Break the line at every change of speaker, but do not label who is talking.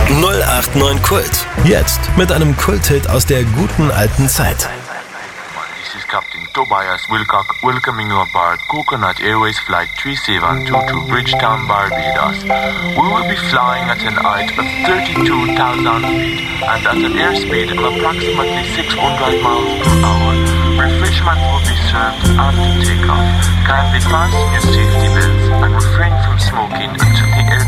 089 Kult. Jetzt mit einem Kulthit aus der guten alten Zeit.
This is Captain Tobias Wilcock welcoming you aboard Coconut Airways Flight 3722 to Bridgetown, Barbados. We will be flying at an height of 32,000 feet and at an airspeed of approximately 600 miles per hour. Refreshment will be served after takeoff. Kindly fasten your safety belts and refrain from smoking until the air